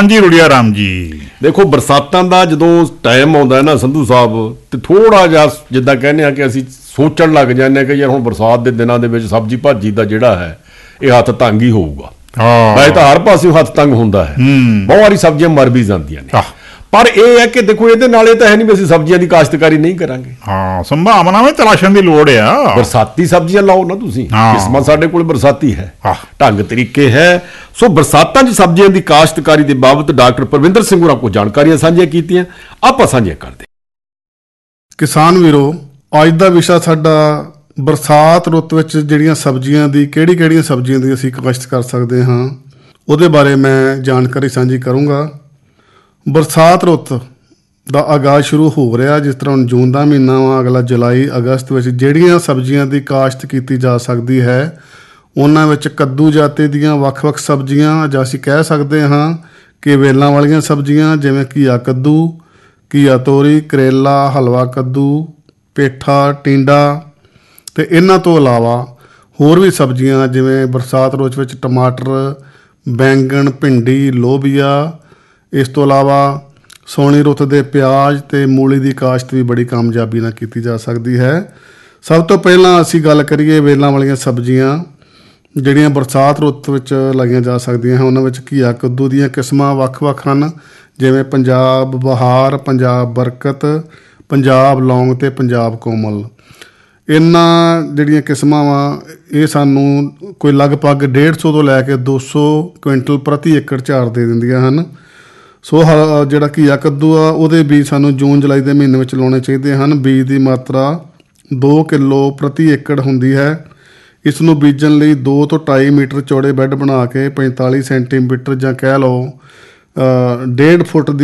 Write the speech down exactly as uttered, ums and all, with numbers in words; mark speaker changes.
Speaker 1: ਹਾਂਜੀ ਰੁੜੀਆ ਰਾਮ ਜੀ,
Speaker 2: ਦੇਖੋ ਬਰਸਾਤਾਂ ਦਾ ਜਦੋਂ ਟਾਈਮ ਆਉਂਦਾ ਨਾ ਸੰਧੂ ਸਾਹਿਬ, ਤੇ ਥੋੜਾ ਜਿਹਾ ਜਿੱਦਾਂ ਕਹਿੰਦੇ ਆ ਕਿ ਅਸੀਂ ਸੋਚਣ ਲੱਗ ਜਾਂਦੇ ਹਾਂ ਕਿ ਯਾਰ ਹੁਣ ਬਰਸਾਤ ਦੇ ਦਿਨਾਂ ਦੇ ਵਿੱਚ ਸਬਜ਼ੀ ਭਾਜੀ ਦਾ ਜਿਹੜਾ ਹੈ ਇਹ ਹੱਥ ਤੰਗ ਹੀ ਹੋਊਗਾ। ਵੈਸੇ ਤਾਂ ਹਰ ਪਾਸਿਓਂ ਹੱਥ ਤੰਗ ਹੁੰਦਾ ਹੈ, ਬਹੁਤ ਵਾਰੀ ਸਬਜ਼ੀਆਂ ਮਰ ਵੀ ਜਾਂਦੀਆਂ ਨੇ, ਪਰ ਇਹ ਹੈ ਕਿ ਦੇਖੋ ਇਹਦੇ ਨਾਲ ਇਹ ਤਾਂ ਹੈ ਨਹੀਂ ਵੀ ਅਸੀਂ ਸਬਜ਼ੀਆਂ ਦੀ ਕਾਸ਼ਤਕਾਰੀ ਨਹੀਂ ਕਰਾਂਗੇ।
Speaker 1: ਹਾਂ, ਸੰਭਾਵਨਾਵਾਂ ਤਲਾਸ਼ਣ ਦੀ ਲੋੜ ਆ।
Speaker 2: ਬਰਸਾਤੀ ਸਬਜ਼ੀਆਂ ਲਾਓ ਨਾ ਤੁਸੀਂ, ਕਿਸਮਾਂ ਸਾਡੇ ਕੋਲ ਬਰਸਾਤੀ ਹੈ, ਢੰਗ ਤਰੀਕੇ ਹੈ। ਸੋ ਬਰਸਾਤਾਂ 'ਚ ਸਬਜ਼ੀਆਂ ਦੀ ਕਾਸ਼ਤਕਾਰੀ ਦੇ ਬਾਬਤ ਡਾਕਟਰ ਪਰਵਿੰਦਰ ਸਿੰਘ ਹੋਰਾਂ ਕੋਲ ਜਾਣਕਾਰੀਆਂ ਸਾਂਝੀਆਂ ਕੀਤੀਆਂ, ਆਪਾਂ ਸਾਂਝੀਆਂ ਕਰਦੇ।
Speaker 3: ਕਿਸਾਨ ਵੀਰੋ, ਅੱਜ ਦਾ ਵਿਸ਼ਾ ਸਾਡਾ ਬਰਸਾਤ ਰੁੱਤ ਵਿੱਚ ਜਿਹੜੀਆਂ ਸਬਜ਼ੀਆਂ ਦੀ ਕਿਹੜੀ ਕਿਹੜੀਆਂ ਸਬਜ਼ੀਆਂ ਦੀ ਅਸੀਂ ਕਾਸ਼ਤ ਕਰ ਸਕਦੇ ਹਾਂ ਉਹਦੇ ਬਾਰੇ ਮੈਂ ਜਾਣਕਾਰੀ ਸਾਂਝੀ ਕਰੂੰਗਾ। ਬਰਸਾਤ ਰੁੱਤ ਦਾ ਆਗਾਜ਼ ਸ਼ੁਰੂ ਹੋ ਰਿਹਾ, ਜਿਸ ਤਰ੍ਹਾਂ ਹੁਣ ਜੂਨ ਦਾ ਮਹੀਨਾ ਵਾ, ਅਗਲਾ ਜੁਲਾਈ ਅਗਸਤ ਵਿੱਚ ਜਿਹੜੀਆਂ ਸਬਜ਼ੀਆਂ ਦੀ ਕਾਸ਼ਤ ਕੀਤੀ ਜਾ ਸਕਦੀ ਹੈ ਉਹਨਾਂ ਵਿੱਚ ਕੱਦੂ ਜਾਤੀ ਦੀਆਂ ਵੱਖ-ਵੱਖ ਸਬਜ਼ੀਆਂ, ਜਾਂ ਅਸੀਂ ਕਹਿ ਸਕਦੇ ਹਾਂ ਕਿ ਵੇਲਾਂ ਵਾਲੀਆਂ ਸਬਜ਼ੀਆਂ, ਜਿਵੇਂ ਘੀਆ ਕੱਦੂ, ਘੀਆ ਤੋਰੀ, ਕਰੇਲਾ, ਹਲਵਾ ਕੱਦੂ, ਪੇਠਾ, ਟੀਂਡਾ, ਅਤੇ ਇਹਨਾਂ ਤੋਂ ਇਲਾਵਾ ਹੋਰ ਵੀ ਸਬਜ਼ੀਆਂ ਜਿਵੇਂ ਬਰਸਾਤ ਰੁੱਤ ਵਿੱਚ ਟਮਾਟਰ, ਬੈਂਗਣ, ਭਿੰਡੀ, ਲੋਬੀਆ। ਇਸ ਤੋਂ ਇਲਾਵਾ ਸੋਣੀ ਰੁੱਤ ਦੇ ਪਿਆਜ਼ ਅਤੇ ਮੂਲੀ ਦੀ ਕਾਸ਼ਤ ਵੀ ਬੜੀ ਕਾਮਯਾਬੀ ਨਾਲ ਕੀਤੀ ਜਾ ਸਕਦੀ ਹੈ। ਸਭ ਤੋਂ ਪਹਿਲਾਂ ਅਸੀਂ ਗੱਲ ਕਰੀਏ ਵੇਲਾਂ ਵਾਲੀਆਂ ਸਬਜ਼ੀਆਂ ਜਿਹੜੀਆਂ ਬਰਸਾਤ ਰੁੱਤ ਵਿੱਚ ਲਾਈਆਂ ਜਾ ਸਕਦੀਆਂ ਹਨ। ਉਹਨਾਂ ਵਿੱਚ ਘੀਆ ਕੱਦੂ ਦੀਆਂ ਕਿਸਮਾਂ ਵੱਖ-ਵੱਖ ਹਨ, ਜਿਵੇਂ ਪੰਜਾਬ ਬਹਾਰ, ਪੰਜਾਬ ਬਰਕਤ, ਪੰਜਾਬ ਲੌਂਗ ਅਤੇ ਪੰਜਾਬ ਕੋਮਲ। ਇਹਨਾਂ ਜਿਹੜੀਆਂ ਕਿਸਮਾਂ ਵਾ ਇਹ ਸਾਨੂੰ ਕੋਈ ਲਗਭਗ ਡੇਢ ਸੌ ਤੋਂ ਲੈ ਕੇ ਦੋ ਸੌ ਕੁਇੰਟਲ ਪ੍ਰਤੀ ਏਕੜ ਝਾੜ ਦੇ ਦਿੰਦੀਆਂ ਹਨ। ਸੋ ਹ ਜਿਹੜਾ ਘੀਆ ਕੱਦੂ ਆ ਉਹਦੇ ਬੀਜ ਸਾਨੂੰ ਜੂਨ ਜੁਲਾਈ ਦੇ ਮਹੀਨੇ ਵਿੱਚ ਲਾਉਣੇ ਚਾਹੀਦੇ ਹਨ। ਬੀਜ ਦੀ ਮਾਤਰਾ ਦੋ ਕਿੱਲੋ ਪ੍ਰਤੀ ਏਕੜ ਹੁੰਦੀ ਹੈ। ਇਸ ਨੂੰ ਬੀਜਣ ਲਈ ਦੋ ਤੋਂ ਢਾਈ ਮੀਟਰ ਚੌੜੇ ਬੈੱਡ ਬਣਾ ਕੇ ਪੰਤਾਲੀ ਸੈਂਟੀਮੀਟਰ ਜਾਂ ਕਹਿ ਲਓ ਡੇਢ ਫੁੱਟ ਦੀ